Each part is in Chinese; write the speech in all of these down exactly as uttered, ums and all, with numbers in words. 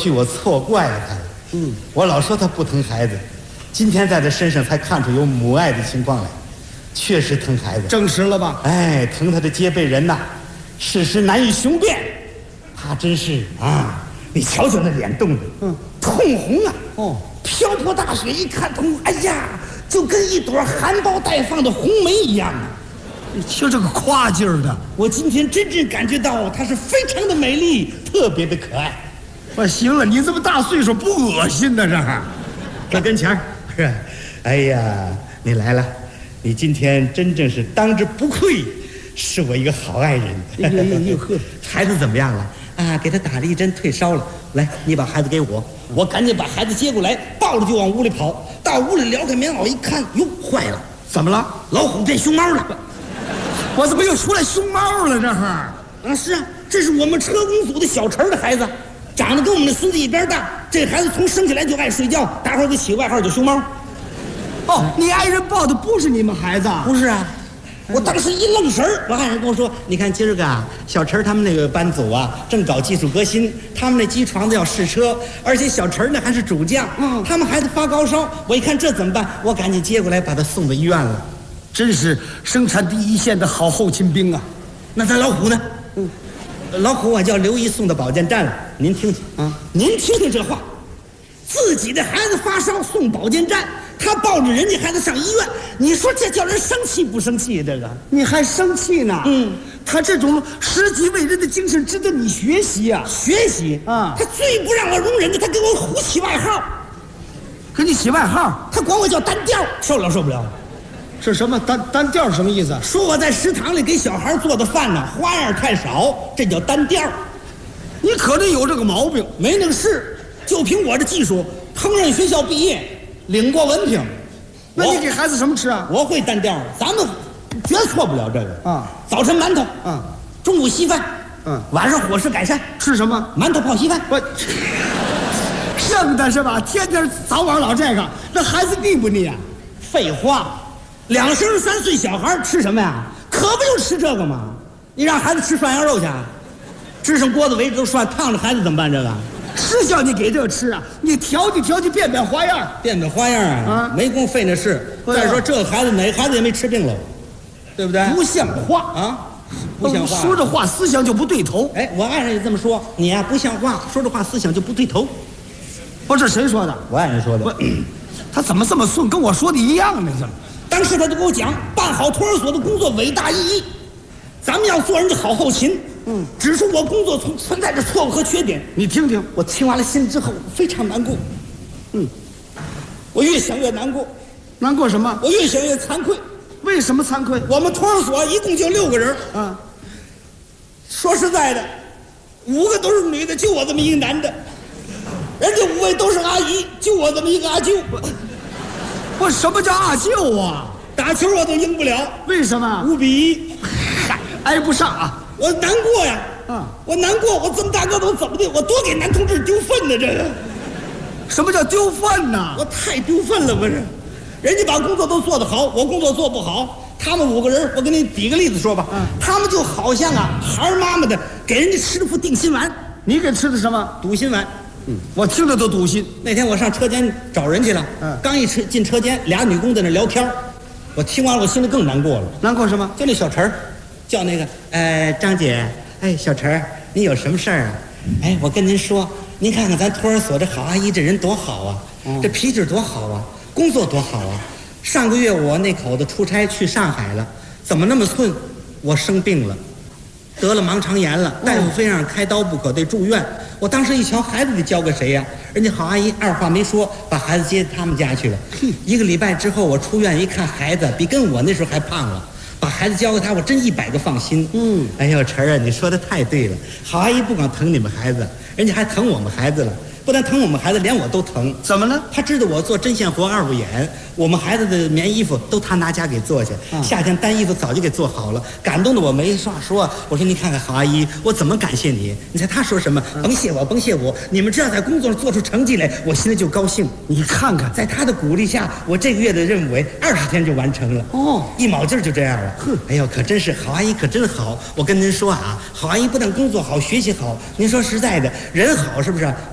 去我错怪了他。嗯，我老说他不疼孩子，今天在他身上才看出有母爱的情况来，确实疼孩子。 证实了吧？ 哎，疼他的皆被人呐，事实难以雄辩。他真是啊，你瞧瞧那脸冻的，嗯，通红啊。哦，瓢泼大雪一看通红，哎呀，就跟一朵含苞待放的红梅一样啊。 你听这个夸劲儿的， 我今天真正感觉到她是非常的美丽，特别的可爱。 我行了，你这么大岁数不恶心呢？这还在跟前儿是，哎呀，你来了，你今天真正是当之无愧，是我一个好爱人。 哎呦呦呦呵， 孩子怎么样了？啊，给他打了一针退烧了。来，你把孩子给我，我赶紧把孩子接过来，抱着就往屋里跑。到屋里撩开棉袄一看，哟，坏了， 怎么了？ 老虎变熊猫了。 我怎么又出来熊猫了？这是啊，是啊，这是我们车工组的小陈的孩子，长得跟我们的孙子一边大。这孩子从生下来就爱睡觉，大伙儿给起外号叫熊猫。 哦，你爱人抱的不是你们孩子？ 不是啊。我当时一愣神儿，我爱人跟我说：“你看今儿个啊，小陈他们那个班组啊，正搞技术革新，他们那机床子要试车，而且小陈呢还是主将，嗯，他们孩子发高烧，我一看这怎么办？我赶紧接过来把他送到医院了。 真是生产第一线的好后勤兵啊！ 那咱老虎呢？嗯，老虎我叫刘姨送到保健站了，您听听啊，您听听这话，自己的孩子发烧送保健站。”他抱着人家孩子上医院，你说这叫人生气不生气？这个你还生气呢？ 嗯， 他这种舍己为人的精神值得你学习啊！ 学习啊！他最不让我容忍的，他给我胡起外号， 给你起外号， 他管我叫单调，受不了受不了。 是什么单单调？什么意思？ 说我在食堂里给小孩做的饭呢，花样太少，这叫单调。 你可能有这个毛病， 没那个事，就凭我这技术，烹饪学校毕业。领过文凭， 那你给孩子什么吃啊？ 我会单调，咱们绝错不了这个啊。 早晨馒头， 嗯， 中午稀饭， 嗯， 晚上伙食改善， 吃什么？ 馒头泡稀饭。 我剩的是吧？天天早晚老这个，那孩子腻不腻啊？ 废话，两生三岁小孩吃什么呀？可不就吃这个吗？你让孩子吃涮羊肉去，支上锅子围着都涮，烫着孩子怎么办？这个。 是叫你给这个吃啊，你调剂调剂，变变花样， 变变花样啊！啊，没工夫费那事。再说这个孩子，哪个孩子也没吃病了，对不对？ 不像话啊！不像话， 说这话思想就不对头。 哎，我爱人也这么说，你呀、啊、不像话，说这话思想就不对头。 不，这谁说的？ 我爱人说的。 他怎么这么顺，跟我说的一样呢？怎么？ 当时他就给我讲，办好托儿所的工作伟大意义，咱们要做人就好后勤。嗯，只是我工作存存在着错误和缺点。 你听听， 我听完了心之后非常难过。嗯，我越想越难过。 难过什么？ 我越想越惭愧。 为什么惭愧？ 我们托儿所一共就六个人啊。 说实在的，五个都是女的，就我这么一个男的。人家五位都是阿姨，就我这么一个阿舅。 我什么叫阿舅啊？ 打球我都赢不了。 为什么？ 五比一， 嗨，挨不上啊。 我难过呀， 啊， 我难过，我这么大个子，我怎么的？我多给男同志丢份呢？这个， 什么叫丢份呢？ 我太丢份了，不是？人家把工作都做得好，我工作做不好。他们五个人，我给你比个例子说吧，嗯，他们就好像啊，孩儿妈妈的给人家吃了副定心丸， 你给吃的什么？ 堵心丸。 嗯，我听着都堵心。 那天我上车间找人去了，嗯，刚一进车间，俩女工在那聊天，我听完了，我心里更难过了。 难过什么？ 就那小陈儿。叫那个，呃，张姐，哎，小陈，你有什么事儿啊？哎，我跟您说，您看看咱托儿所这好阿姨，这人多好啊，嗯、这脾气多好啊，工作多好啊。上个月我那口子出差去上海了，怎么那么寸？我生病了，得了盲肠炎了，大夫非让开刀不可，得住院。我当时一瞧，孩子得交给谁呀、啊？人家好阿姨二话没说，把孩子接到他们家去了。一个礼拜之后，我出院一看，孩子比跟我那时候还胖了。把孩子交给他，我真一百个放心。嗯，哎呦，晨儿啊，你说的太对了。好阿姨不光疼你们孩子，人家还疼我们孩子了。不但疼我们孩子，连我都疼。 怎么了？ 他知道我做针线活二不眼，我们孩子的棉衣服都他拿家给做去。啊、夏天单衣服早就给做好了，感动的我没话说。我说你看看好阿姨，我怎么感谢你？你猜他说什么？啊、甭谢我，甭谢我。你们只要在工作上做出成绩来，我心里就高兴。 你看看， 在他的鼓励下，我这个月的任务为二十天就完成了。哦，一卯劲儿就这样了。哼，哎呦，可真是好阿姨，可真好。我跟您说啊，好阿姨不但工作好，学习好。您说实在的，人好是不是？没有失去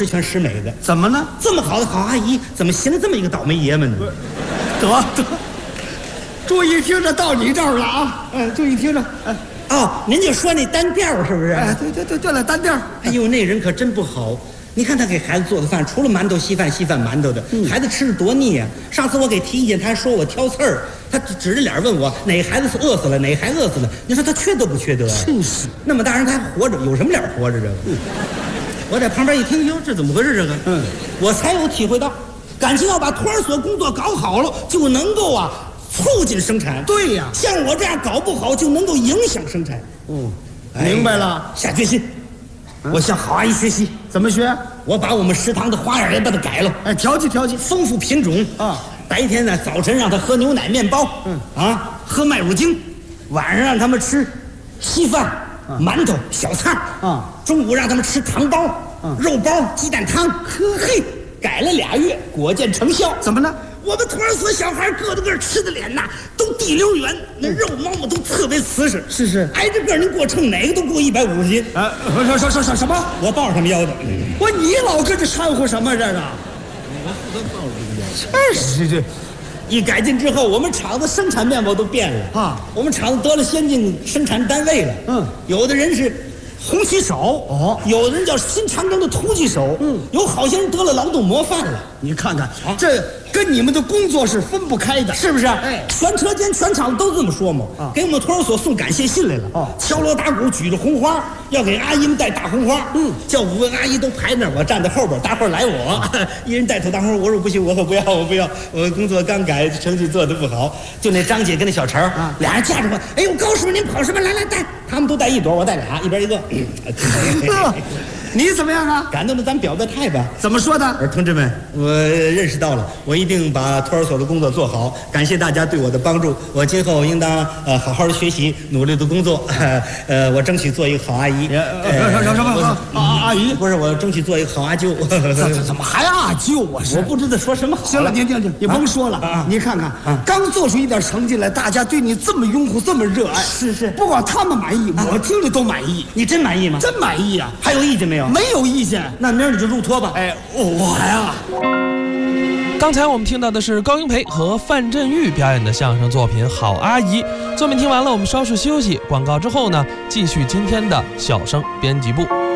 全十美的。 怎么呢？ 这么好的好阿姨，怎么寻了这么一个倒霉爷们呢？ 得得，注意听着，到你这儿了啊！哎，注意听着。哎， 哦，您就说那单调是不是？ 哎，对对对对了，单调。 哎呦，那人可真不好。你看他给孩子做的饭，除了馒头稀饭稀饭馒头的，嗯、孩子吃着多腻啊！上次我给提意见，他还说我挑刺儿，他指着脸问我哪个孩子是饿死了，哪个孩子饿死了。你说他缺德不缺德啊？ 真是， 那么大人他还活着，有什么脸活着这个？嗯、我在旁边一听，哟，这怎么回事？这个，嗯，我才有体会到，感情要把托儿所工作搞好了，就能够啊促进生产。 对呀， 像我这样搞不好，就能够影响生产。 嗯，明白了， 下决心。我向好阿姨学习， 怎么学？ 我把我们食堂的花样也把它改了， 哎，调剂调剂， 丰富品种啊。白天呢，早晨让他喝牛奶面包，嗯啊，喝麦乳精；晚上让他们吃稀饭、啊、馒头、小菜啊。中午让他们吃糖包、啊、肉包、鸡蛋汤。呵嘿，改了俩月，果见成效。 怎么呢？ 我们托儿所小孩个子个吃的脸呐都地溜圆，那肉毛毛都特别瓷实。 是是， 挨着个您给我称哪个都过一百五十斤。 啊，什什什什什么？ 我抱着他们腰的。 我你老跟着掺和什么这个？ 我负责抱着他们腰。这是这，一改进之后，我们厂子生产面貌都变了啊。我们厂子得了先进生产单位了。嗯，有的人是红旗手哦，有的人叫新长征的突击手。嗯，有好些人得了劳动模范了。 你看看啊，这跟你们的工作是分不开的， 是不是？哎，全车间全厂子都这么说嘛。啊，给我们托儿所送感谢信来了。哦，敲锣打鼓，举着红花，要给阿姨们带大红花。嗯，叫五个阿姨都排那儿，我站在后边，大伙儿来我，一人带头大红花。我说不行，我可不要，我不要，我工作刚改，成绩做得不好。就那张姐跟那小陈啊，俩人架着我，哎呦，高师傅您跑什么？来来带，他们都带一朵，我带俩，一边一个。 你怎么样啊？ 感动的咱表个态吧。 怎么说的？ 我说同志们，我认识到了，我一定把托儿所的工作做好。感谢大家对我的帮助，我今后应当呃好好的学习，努力的工作。呃，我争取做一个好阿姨。 什什什么阿阿姨？ 不是，我争取做一个好阿舅。 怎怎么还阿舅啊？ 我不知道说什么好。 行了，您您您，你甭说了。你看看，刚做出一点成绩来，大家对你这么拥护，这么热爱。 是是， 不光他们满意，我听着都满意。 你真满意吗？ 真满意啊！ 还有意见没有？ 没有意见。 那明儿你就入托吧。 哎，我呀。 刚才我们听到的是高英培和范振钰表演的相声作品《好阿姨》。作品听完了，我们稍事休息，广告之后呢，继续今天的小生编辑部。